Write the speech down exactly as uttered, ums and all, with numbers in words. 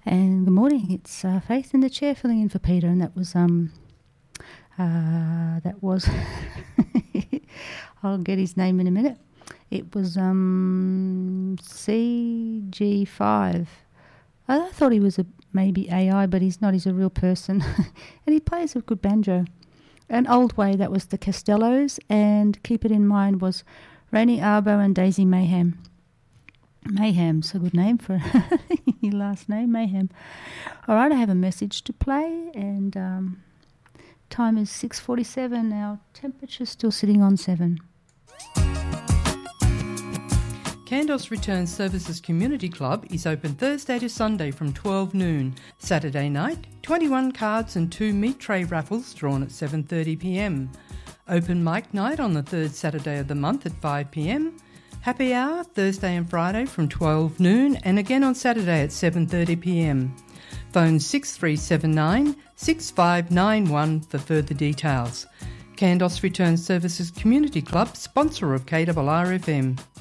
And good morning, it's uh, Faith in the chair filling in for Peter, and that was, um, uh, that was, I'll get his name in a minute. It was um, C G five. I thought he was a maybe A I, but he's not, he's a real person. And he plays a good banjo. An Old Way, that was the Costellos, and Keep It In Mind was Rainy Arbo and Daisy Mayhem. Mayhem's a good name for your last name, Mayhem. All right, I have a message to play, and um, time is six forty-seven. Our temperature's still sitting on seven. Kandos Return Services Community Club is open Thursday to Sunday from twelve noon. Saturday night, twenty-one cards and two meat tray raffles drawn at seven thirty p m. Open mic night on the third Saturday of the month at five p m. Happy hour Thursday and Friday from twelve noon and again on Saturday at seven thirty p m. Phone six three seven nine, six five nine one for further details. Kandos Return Services Community Club, sponsor of K R R F M.